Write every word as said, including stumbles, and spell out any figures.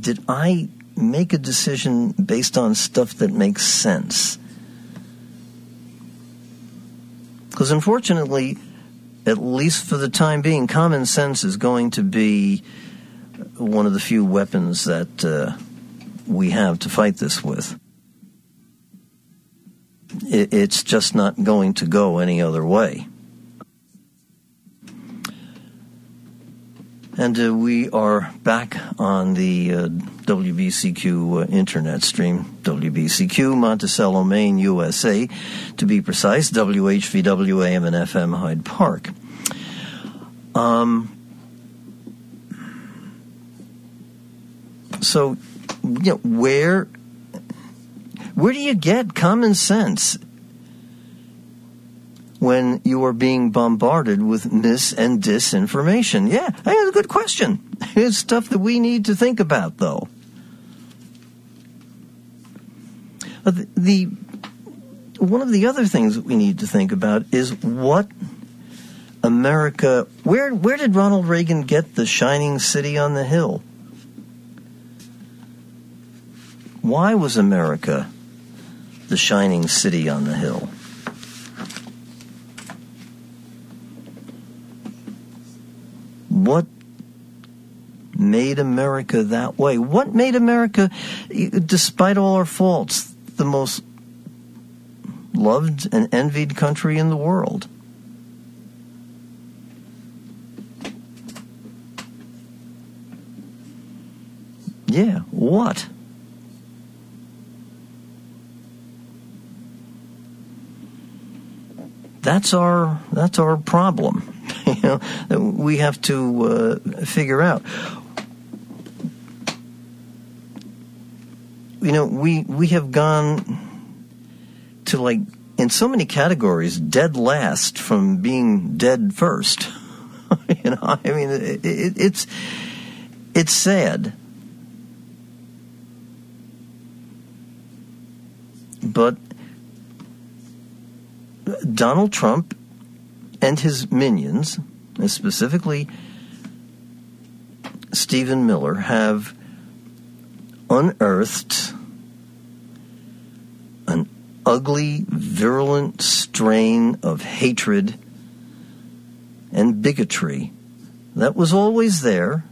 did I make a decision based on stuff that makes sense? Because unfortunately, at least for the time being, common sense is going to be one of the few weapons that uh, we have to fight this with. It, it's just not going to go any other way. And uh, we are back on the uh, W B C Q uh, internet stream, W B C Q, Monticello, Maine, U S A, to be precise, W H V W A M and F M Hyde Park. Um. So, you know, where, where do you get common sense when you are being bombarded with mis- and disinformation? Yeah, that's a good question. It's stuff that we need to think about, though. But the, the one of the other things that we need to think about is what America, where where did Ronald Reagan get the shining city on the hill? Why was America the shining city on the hill? What made America that way? What made America, despite all our faults, the most loved and envied country in the world? Yeah, what? That's our that's our problem. You know, that we have to uh, figure out. You know, we we have gone to, like, in so many categories, dead last from being dead first. You know, I mean, it, it, it's it's sad, but Donald Trump and his minions, and specifically Stephen Miller, have unearthed an ugly, virulent strain of hatred and bigotry that was always there,